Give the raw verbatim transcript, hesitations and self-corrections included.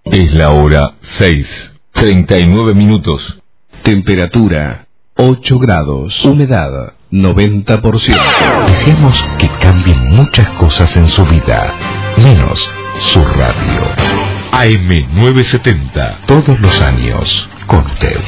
Es la hora seis, treinta y nueve minutos. Temperatura ocho grados. Humedad noventa por ciento. Deseamos que cambien muchas cosas en su vida, menos su radio. A M novecientos setenta. Todos los años con usted.